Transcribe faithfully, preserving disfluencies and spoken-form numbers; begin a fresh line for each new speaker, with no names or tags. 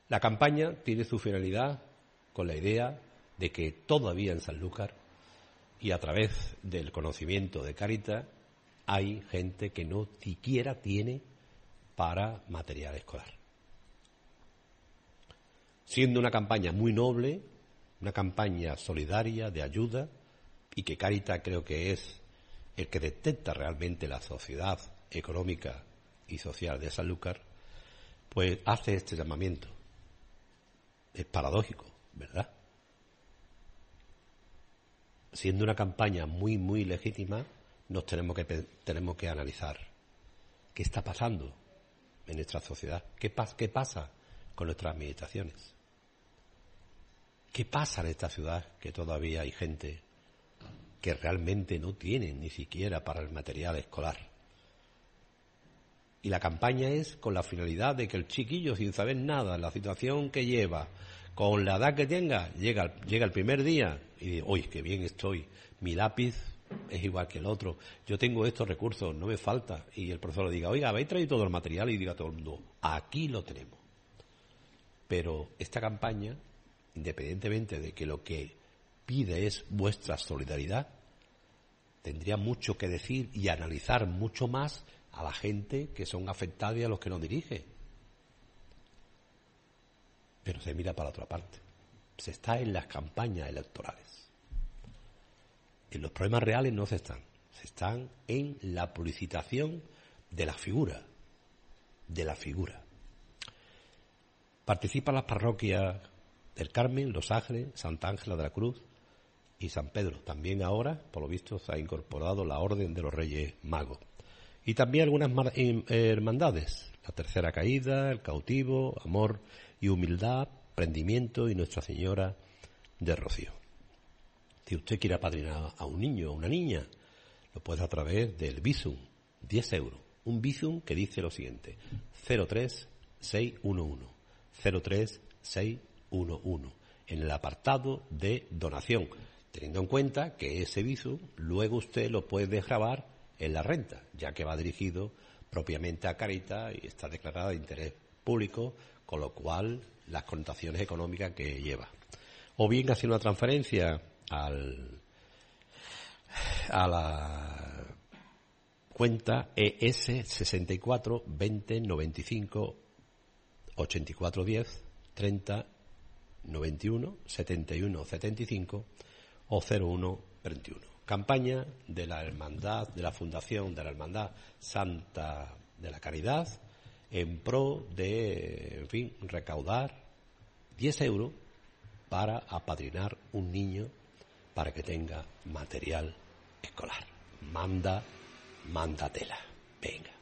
La campaña tiene su finalidad con la idea de que todavía en Sanlúcar y a través del conocimiento de Cáritas hay gente que no siquiera tiene para material escolar. Siendo una campaña muy noble, una campaña solidaria de ayuda, y que Cáritas creo que es el que detecta realmente la sociedad económica y social de Sanlúcar, pues hace este llamamiento. Es paradójico, ¿verdad? Siendo una campaña muy, muy legítima, nos tenemos que, tenemos que analizar qué está pasando en nuestra sociedad, qué, pas, qué pasa con nuestras administraciones, qué pasa en esta ciudad que todavía hay gente que realmente no tiene ni siquiera para el material escolar. Y la campaña es con la finalidad de que el chiquillo, sin saber nada, la situación que lleva, con la edad que tenga, llega, llega el primer día y dice, uy, qué bien estoy, mi lápiz es igual que el otro, yo tengo estos recursos, no me falta. Y el profesor le diga, oiga, ¿habéis traído todo el material? Y diga a todo el mundo, aquí lo tenemos. Pero esta campaña, independientemente de que lo que pide es vuestra solidaridad, tendría mucho que decir y analizar mucho más a la gente que son afectadas y a los que nos dirige. Pero se mira para otra parte. Se está en las campañas electorales. En los problemas reales no se están. Se están en la publicitación de la figura. De la figura. Participan las parroquias del Carmen, Los Ángeles, Santa Ángela de la Cruz y San Pedro. También ahora, por lo visto, se ha incorporado la Orden de los Reyes Magos. Y también algunas hermandades, la Tercera Caída, el Cautivo, Amor y Humildad, Prendimiento y Nuestra Señora de Rocío. Si usted quiere apadrinar a un niño o una niña, lo puede a través del Bizum, diez euros. Un Bizum que dice lo siguiente, cero tres seis uno uno, cero tres seis uno uno, en el apartado de donación, teniendo en cuenta que ese Bizum luego usted lo puede desgravar en la renta, ya que va dirigido propiamente a Cáritas y está declarada de interés público, con lo cual las connotaciones económicas que lleva. O bien hacer una transferencia al, a la cuenta E S sesenta y cuatro veinte noventa y cinco ochenta y cuatro diez treinta noventa y uno setenta y uno setenta y cinco o cero uno veintiuno. Campaña de la Hermandad, de la Fundación de la Hermandad Santa de la Caridad, en pro de, en fin, recaudar diez euros para apadrinar un niño para que tenga material escolar. Manda, manda tela. Venga.